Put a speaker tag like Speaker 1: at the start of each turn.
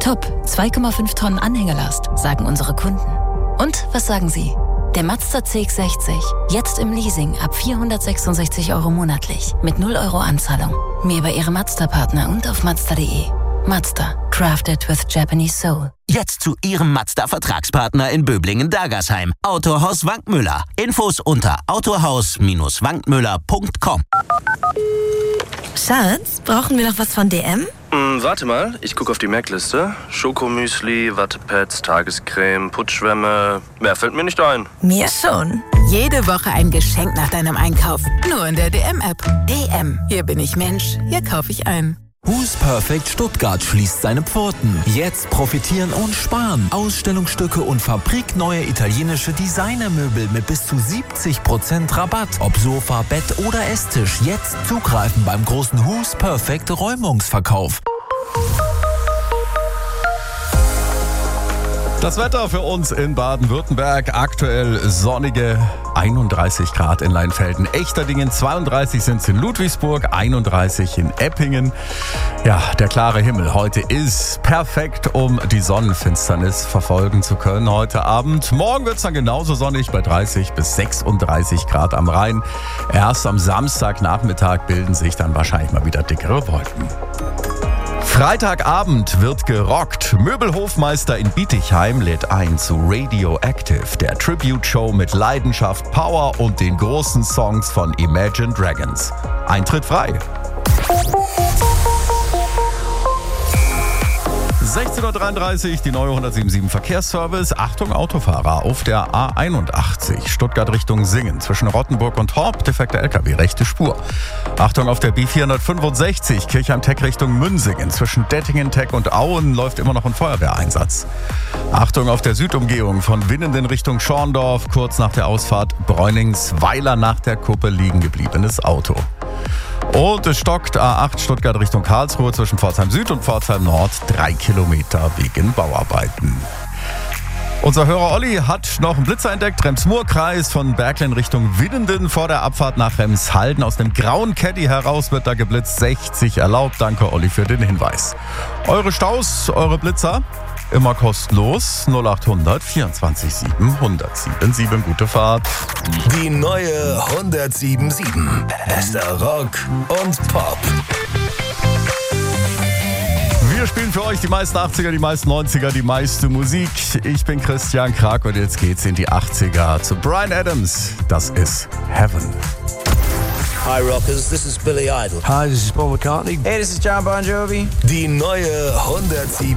Speaker 1: Top, 2,5 Tonnen Anhängelast, sagen unsere Kunden. Und was sagen Sie? Der Mazda CX-60, jetzt im Leasing ab 466 € monatlich, mit 0 € Anzahlung. Mehr bei Ihrem Mazda-Partner und auf Mazda.de. Mazda, crafted with Japanese soul.
Speaker 2: Jetzt zu Ihrem Mazda-Vertragspartner in Böblingen-Dagersheim. Autohaus Wankmüller. Infos unter autohaus-wankmüller.com.
Speaker 3: Schatz, brauchen wir noch was von DM?
Speaker 4: Warte mal, ich gucke auf die Merkliste. Schokomüsli, Wattepads, Tagescreme, Putzschwämme. Mehr fällt mir nicht ein.
Speaker 3: Mir schon.
Speaker 5: Jede Woche ein Geschenk nach deinem Einkauf. Nur in der DM-App. DM. Hier bin ich Mensch. Hier kaufe ich ein.
Speaker 6: Who's Perfect Stuttgart schließt seine Pforten. Jetzt profitieren und sparen. Ausstellungsstücke und fabrikneue italienische Designermöbel mit bis zu 70% Rabatt. Ob Sofa, Bett oder Esstisch. Jetzt zugreifen beim großen Who's Perfect Räumungsverkauf.
Speaker 7: Das Wetter für uns in Baden-Württemberg. Aktuell sonnige 31 Grad in Leinfelden, Echterdingen, 32 sind es in Ludwigsburg, 31 in Eppingen. Ja, der klare Himmel heute ist perfekt, um die Sonnenfinsternis verfolgen zu können heute Abend. Morgen wird es dann genauso sonnig bei 30 bis 36 Grad am Rhein. Erst am Samstagnachmittag bilden sich dann wahrscheinlich mal wieder dickere Wolken. Freitagabend wird gerockt. Möbelhofmeister in Bietigheim lädt ein zu Radioactive, der Tribute-Show mit Leidenschaft, Power und den großen Songs von Imagine Dragons. Eintritt frei. 16.33 Uhr, die neue 177 Verkehrsservice. Achtung Autofahrer auf der A81, Stuttgart Richtung Singen. Zwischen Rottenburg und Horb, defekter LKW, rechte Spur. Achtung auf der B465, Kirchheim-Teck Richtung Münsingen. Zwischen Dettingen-Teck und Auen läuft immer noch ein Feuerwehreinsatz. Achtung auf der Südumgehung von Winnenden Richtung Schorndorf. Kurz nach der Ausfahrt Bräuningsweiler nach der Kuppe liegen gebliebenes Auto. Und es stockt A8 Stuttgart Richtung Karlsruhe zwischen Pforzheim Süd und Pforzheim Nord 3 Kilometer wegen Bauarbeiten. Unser Hörer Olli hat noch einen Blitzer entdeckt. Rems-Murr-Kreis von Berglen Richtung Winnenden vor der Abfahrt nach Remshalden. Aus dem grauen Caddy heraus wird da geblitzt. 60 erlaubt. Danke Olli für den Hinweis. Eure Staus, eure Blitzer, immer kostenlos. 0800 24 7 1077. Gute Fahrt.
Speaker 8: Die neue 1077. Bester Rock und Pop.
Speaker 7: Wir spielen für euch die meisten 80er, die meisten 90er, die meiste Musik. Ich bin Christian Krag und jetzt geht's in die 80er zu Bryan Adams. Das ist Heaven.
Speaker 9: Hi Rockers, this is Billy Idol.
Speaker 10: Hi, this is Paul McCartney.
Speaker 11: Hey, this is John Bon Jovi.
Speaker 8: Die neue 1077.